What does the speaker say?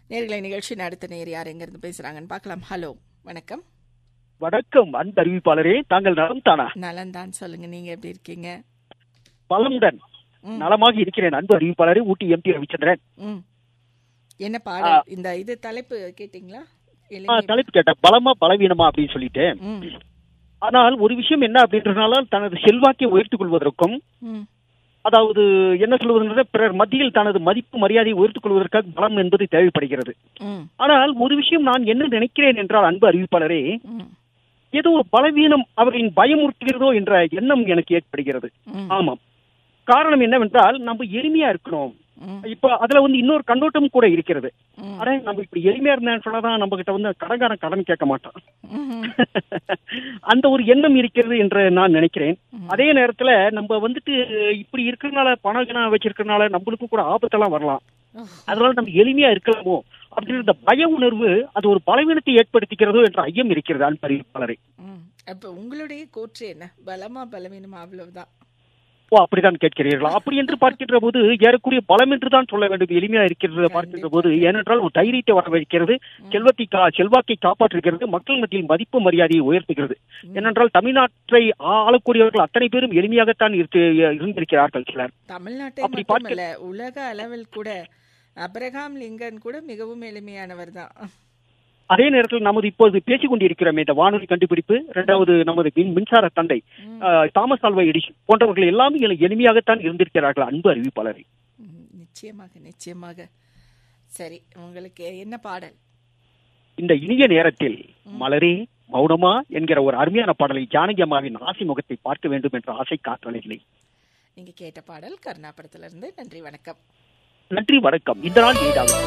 நேர்களை நிகழ்ச்சியின் அடுத்த நேர் யார் எங்கிருந்து பேசுறாங்கன்னு பார்க்கலாம். ஹலோ, வணக்கம். வணக்கம் அன்பு அறிவிப்பாளரே, தாங்கள் நலம் தானா? நலன்தான், சொல்லுங்க. நீங்க எப்படி இருக்கீங்க? பலமுடன் நலமாக இருக்கிறேன் அன்பு அறிவிப்பாளரே. ஊட்டி எம்பி ரவிச்சந்திரன். என்ன பாடல்? இந்த இது தலைப்பு கேட்டீங்களா? தலைப்பு கேட்டேன், பலமா பலவீனமா அப்படின்னு சொல்லிட்டு. ஆனால் ஒரு விஷயம் என்ன அப்படின்றதுனால, தனது செல்வாக்கை உயர்த்திக் கொள்வதற்கும், அதாவது என்ன சொல்வதென்ற பிறர் மத்தியில் தனது மதிப்பு மரியாதையை உயர்த்திக் கொள்வதற்காக பலம் என்பது தேவைப்படுகிறது. ஆனால் ஒரு விஷயம் நான் என்ன நினைக்கிறேன் என்றால் அன்பு அறிவிப்பாளரே, ஏதோ ஒரு பலவீனம் அவரின் பயமுறுத்துகிறதோ என்ற எண்ணம் எனக்கு ஏற்படுகிறது. ஆமாம், காரணம் என்னவென்றால் நம்ம எளிமையா இருக்கணும். இப்ப அதுல இன்னொரு கண்ணோட்டம் கூட இருக்கிறது. ஆனா நம்ம இப்படி எளிமையா இருந்தேன்னு சொன்னாதான் நம்ம கிட்ட கடன்காரன் கடன் கேட்க மாட்டான். அந்த ஒரு எண்ணம் இருக்கிறது என்று நான் நினைக்கிறேன். அதே நேரத்துல நம்ம இப்படி இருக்கிறதுனால, பணம் வச்சிருக்கிறதுனால நம்மளுக்கும் கூட ஆபத்தெல்லாம் வரலாம். அதனால நம்ம எளிமையா இருக்கலாமோ அப்படின்ற இந்த பய உணர்வு அது ஒரு பலவீனத்தை ஏற்படுத்திக்கிறதோ என்ற ஐயம் இருக்கிறது அன்பு அறிவிப்பாளரை. அப்ப உங்களுடைய கூற்று என்ன? பலமா பலவீனமா? அவ்வளவுதான். அப்படித்தான் கேட்கிறீர்களா? அப்படி என்று பார்க்கின்ற போது ஏறக்குரிய பலம் என்று தான் சொல்ல வேண்டும், எளிமையா இருக்கிறத பார்க்கின்ற போது. ஏனென்றால் ஒரு தைரியத்தை வரவழைக்கிறது, செல்வாக்கை காப்பாற்றுகிறது, மக்கள் மத்தியில் மதிப்பு மரியாதையை உயர்த்துகிறது. ஏனென்றால் தமிழ்நாட்டை ஆளக்கூடியவர்கள் அத்தனை பேரும் எளிமையாகத்தான் இருந்திருக்கிறார்கள். சிலர் தமிழ்நாட்டை மட்டுமல்ல, உலக அளவில் கூட அப்ரஹாம் லிங்கன் கூட மிகவும் எளிமையானவர் தான். அதே நேரத்தில் நமது இப்போது பேசிக் கொண்டிருக்கிறோம் இந்த வானொலி கண்டுபிடிப்பு, இரண்டாவது நமது மின்சார தந்தை தாமஸ் ஆல்வா எடிசன் போன்றவர்கள் எல்லாமே எளிமையாகத்தான் இருந்திருக்கிறார்கள் அன்பு அறிவிப்பாளரை. நிச்சயமாக நிச்சயமாக. சரி, உங்களுக்கு என்ன பாடல்? இந்த இனிய நேரத்தில் மலரே மௌனமா என்கிற ஒரு அருமையான பாடலை ஜானகி அம்மாவின் ஆசை முகத்தை பார்க்க வேண்டும் என்ற ஆசை காற்றலைகளை. நீங்க கேட்ட பாடல் கருணா படத்திலிருந்து. நன்றி, வணக்கம். நன்றி, வணக்கம். இந்த நாள் ஏதாவது